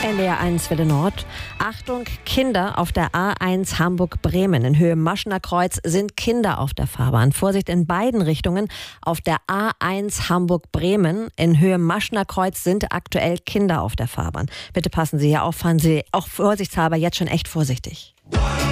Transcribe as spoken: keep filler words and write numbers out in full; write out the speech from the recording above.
N D R eins Welle Nord. Achtung, Kinder auf der A eins Hamburg-Bremen. In Höhe Maschener Kreuz sind Kinder auf der Fahrbahn. Vorsicht in beiden Richtungen. Auf der A eins Hamburg-Bremen in Höhe Maschener Kreuz sind aktuell Kinder auf der Fahrbahn. Bitte passen Sie hier auf, fahren Sie auch vorsichtshalber jetzt schon echt vorsichtig.